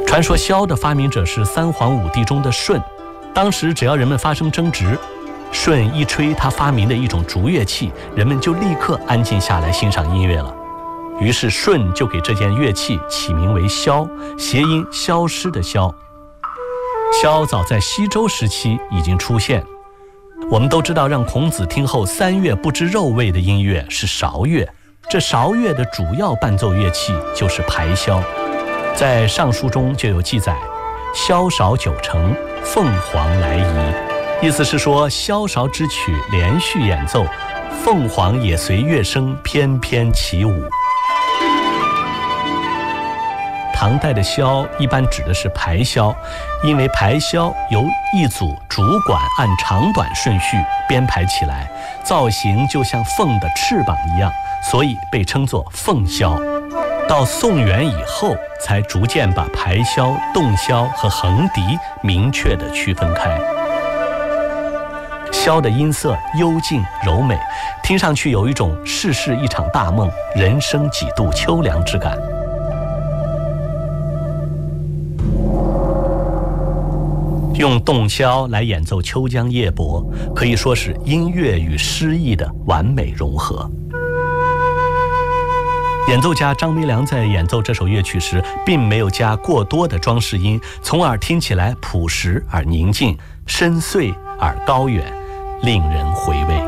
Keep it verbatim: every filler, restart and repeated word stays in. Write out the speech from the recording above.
传说箫的发明者是三皇五帝中的舜，当时只要人们发生争执，舜一吹他发明的一种竹乐器，人们就立刻安静下来欣赏音乐了。于是舜就给这件乐器起名为箫，谐音消失的消。箫早在西周时期已经出现，我们都知道让孔子听后三月不知肉味的音乐是韶乐，这韶乐的主要伴奏乐器就是排箫。在《尚书》中就有记载，箫韶九成，凤凰来仪，意思是说箫韶之曲连续演奏，凤凰也随乐声翩翩起舞。唐代的箫一般指的是排箫，因为排箫由一组竹管按长短顺序编排起来，造型就像凤的翅膀一样，所以被称作凤箫。到宋元以后，才逐渐把排箫、洞箫和横笛明确地区分开。箫的音色幽静柔美，听上去有一种世事一场大梦，人生几度秋凉之感。用洞箫来演奏《秋江夜泊》，可以说是音乐与诗意的完美融合。演奏家张维良在演奏这首乐曲时，并没有加过多的装饰音，从而听起来朴实而宁静，深邃而高远，令人回味。